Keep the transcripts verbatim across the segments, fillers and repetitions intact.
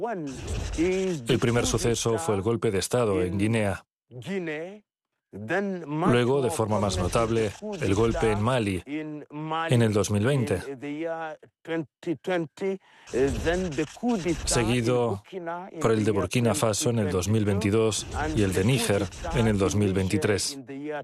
El primer suceso fue el golpe de Estado en Guinea. Luego, de forma más notable, el golpe en Mali en el dos mil veinte. Seguido por el de Burkina Faso en el dos mil veintidós y el de Níger en el dos mil veintitrés.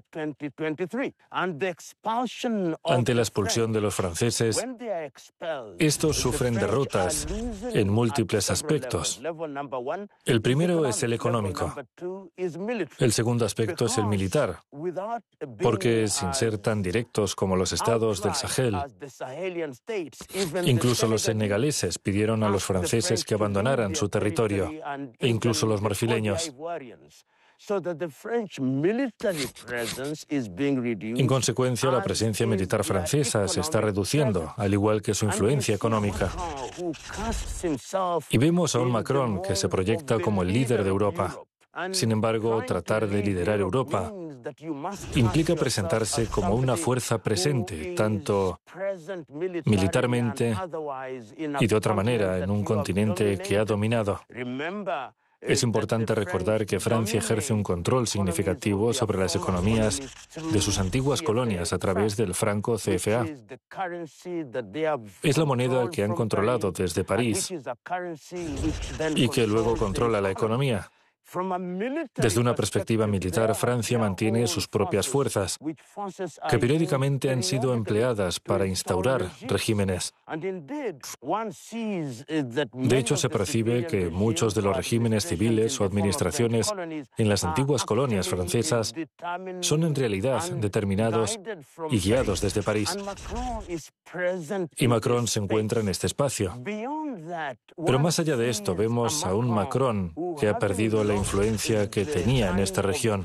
Ante la expulsión de los franceses, estos sufren derrotas en múltiples aspectos. El primero es el económico. El segundo aspecto es el militar, porque sin ser tan directos como los estados del Sahel, incluso los senegaleses pidieron a los franceses que abandonaran su territorio, e incluso los marfileños. En consecuencia, la presencia militar francesa se está reduciendo, al igual que su influencia económica. Y vemos a un Macron que se proyecta como el líder de Europa. Sin embargo, tratar de liderar Europa implica presentarse como una fuerza presente, tanto militarmente y de otra manera, en un continente que ha dominado. Es importante recordar que Francia ejerce un control significativo sobre las economías de sus antiguas colonias a través del franco C F A. Es la moneda que han controlado desde París y que luego controla la economía. Desde una perspectiva militar, Francia mantiene sus propias fuerzas, que periódicamente han sido empleadas para instaurar regímenes. De hecho, se percibe que muchos de los regímenes civiles o administraciones en las antiguas colonias francesas son en realidad determinados y guiados desde París. Y Macron se encuentra en este espacio. Pero más allá de esto, vemos a un Macron que ha perdido la influencia que tenía en esta región.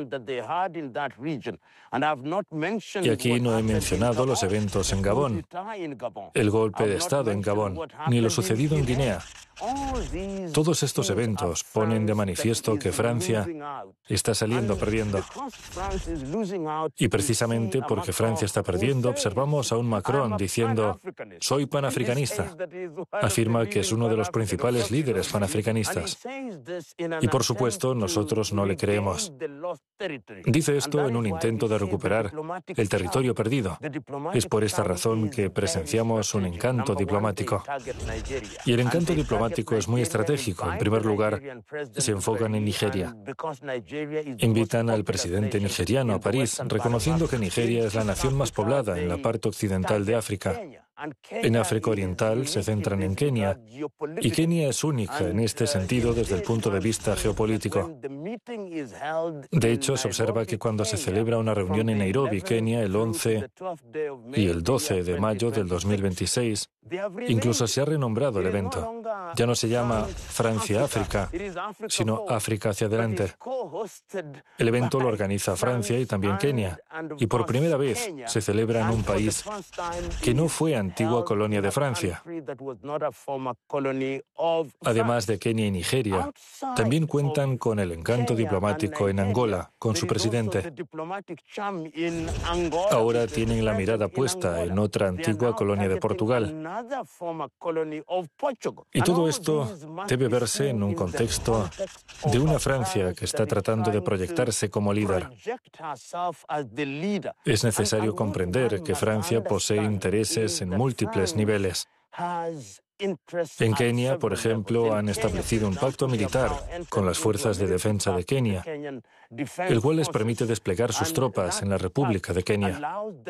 Y aquí no he mencionado los eventos en Gabón, el golpe de Estado en Gabón, ni lo sucedido en Guinea. Todos estos eventos ponen de manifiesto que Francia está saliendo perdiendo. Y precisamente porque Francia está perdiendo, observamos a un Macron diciendo: «Soy panafricanista». Afirma que es uno de los principales líderes panafricanistas. Y por supuesto, nosotros no le creemos. Dice esto en un intento de recuperar el territorio perdido. Es por esta razón que presenciamos un encanto diplomático. Y el encanto diplomático es muy estratégico. En primer lugar, se enfocan en Nigeria. Invitan al presidente nigeriano a París, reconociendo que Nigeria es la nación más poblada en la parte occidental de África. En África Oriental se centran en Kenia, y Kenia es única en este sentido desde el punto de vista geopolítico. De hecho, se observa que cuando se celebra una reunión en Nairobi, Kenia, el once y el doce de mayo del dos mil veintiséis, incluso se ha renombrado el evento. Ya no se llama Francia-África, sino África hacia adelante. El evento lo organiza Francia y también Kenia, y por primera vez se celebra en un país que no fue antigua colonia de Francia. Además de Kenia y Nigeria, también cuentan con el encanto diplomático en Angola, con su presidente. Ahora tienen la mirada puesta en otra antigua colonia de Portugal. Y todo esto debe verse en un contexto de una Francia que está tratando de proyectarse como líder. Es necesario comprender que Francia posee intereses en múltiples niveles. En Kenia, por ejemplo, han establecido un pacto militar con las fuerzas de defensa de Kenia, el cual les permite desplegar sus tropas en la República de Kenia.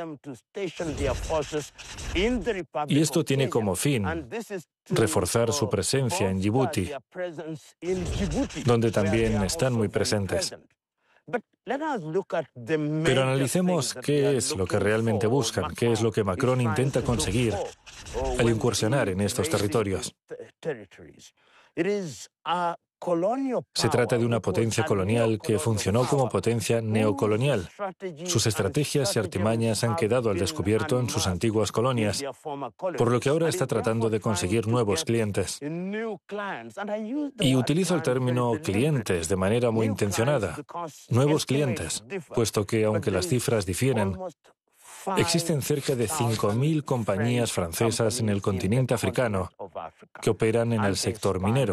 Y esto tiene como fin reforzar su presencia en Djibouti, donde también están muy presentes. Pero analicemos qué es lo que realmente buscan, qué es lo que Macron intenta conseguir al incursionar en estos territorios. Se trata de una potencia colonial que funcionó como potencia neocolonial. Sus estrategias y artimañas han quedado al descubierto en sus antiguas colonias, por lo que ahora está tratando de conseguir nuevos clientes. Y utilizo el término clientes de manera muy intencionada. Nuevos clientes, puesto que, aunque las cifras difieren, existen cerca de cinco mil compañías francesas en el continente africano que operan en el sector minero.